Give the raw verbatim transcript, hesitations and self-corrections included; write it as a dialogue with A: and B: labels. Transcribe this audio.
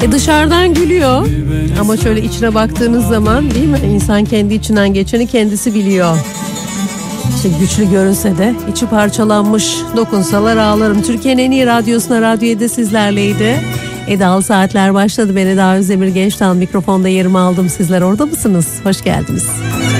A: E dışarıdan gülüyor ama şöyle içine baktığınız zaman değil mi? İnsan kendi içinden geçeni kendisi biliyor. İşte güçlü görünse de içi parçalanmış, dokunsalar ağlarım. Türkiye'nin en iyi radyosuna Radyo Ede sizlerleydi. Edalı Saatler başladı. Ben Eda Özdemir Genç'ten mikrofonda yerimi aldım. Sizler orada mısınız? Hoş geldiniz.